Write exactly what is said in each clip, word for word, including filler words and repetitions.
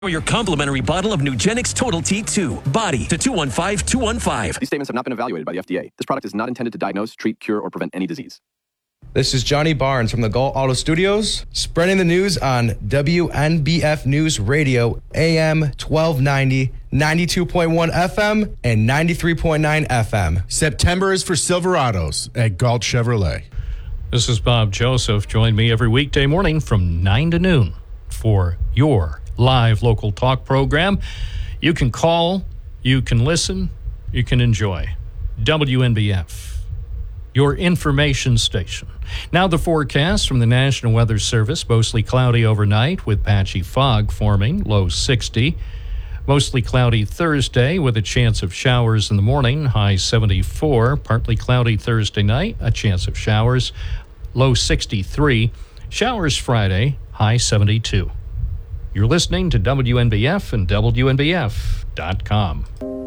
Or your complimentary bottle of Nugenix Total T two. Body to two one five two one five. These statements have not been evaluated by the F D A. This product is not intended to diagnose, treat, cure, or prevent any disease. This is Johnny Barnes from the Galt Auto Studios, spreading the news on W N B F News Radio, A M twelve ninety, ninety-two point one F M, and ninety-three point nine F M. September is for Silverados at Galt Chevrolet. This is Bob Joseph. Join me every weekday morning from nine to noon for your live local talk program. You can call, you can listen, you can enjoy. W N B F, your information station. Now the forecast from the National Weather Service. Mostly cloudy overnight with patchy fog forming, low sixty. Mostly cloudy Thursday with a chance of showers in the morning, high seventy-four. Partly cloudy Thursday night, a chance of showers, low sixty-three. Showers Friday, high seventy-two. You're listening to W N B F and W N B F dot com.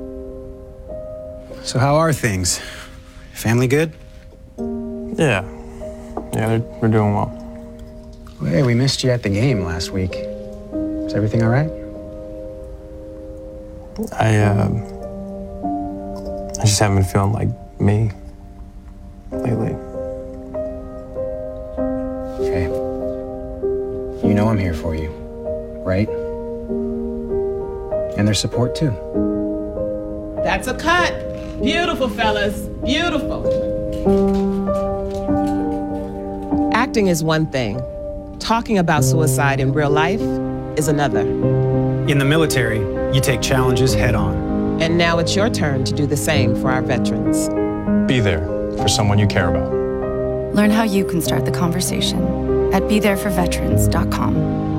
So how are things? Family good? Yeah. Yeah, they're, we're doing well. Well, hey, we missed you at the game last week. Is everything all right? I, uh, I just haven't been feeling like me lately. Okay. You know I'm here for you, right? And there's support too. That's a cut. Beautiful, fellas. Beautiful. Acting is one thing. Talking about suicide in real life is another. In the military, you take challenges head on. And now it's your turn to do the same for our veterans. Be there for someone you care about. Learn how you can start the conversation at be there for veterans dot com.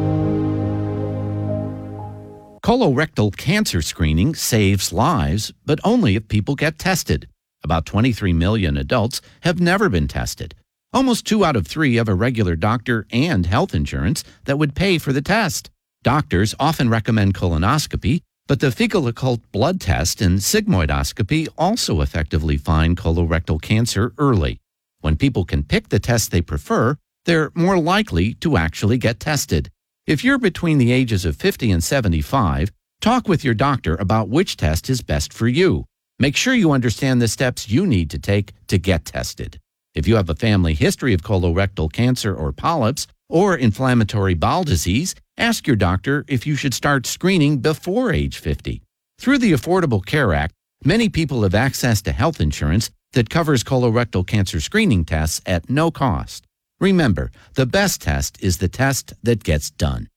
Colorectal cancer screening saves lives, but only if people get tested. About twenty-three million adults have never been tested. Almost two out of three have a regular doctor and health insurance that would pay for the test. Doctors often recommend colonoscopy, but the fecal occult blood test and sigmoidoscopy also effectively find colorectal cancer early. When people can pick the test they prefer, they're more likely to actually get tested. If you're between the ages of fifty and seventy-five, talk with your doctor about which test is best for you. Make sure you understand the steps you need to take to get tested. If you have a family history of colorectal cancer or polyps or inflammatory bowel disease, ask your doctor if you should start screening before age fifty. Through the Affordable Care Act, many people have access to health insurance that covers colorectal cancer screening tests at no cost. Remember, the best test is the test that gets done.